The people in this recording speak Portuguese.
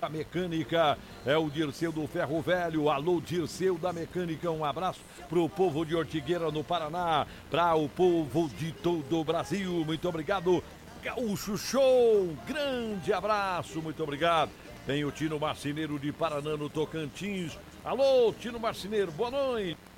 A mecânica é o Dirceu do Ferro Velho. Alô, Dirceu da Mecânica, um abraço pro povo de Ortigueira, no Paraná, para o povo de todo o Brasil. Muito obrigado, Gaúcho Show, grande abraço, muito obrigado. Tem o Tino Marceneiro de Paraná, no Tocantins. Alô, Tino Marceneiro, boa noite.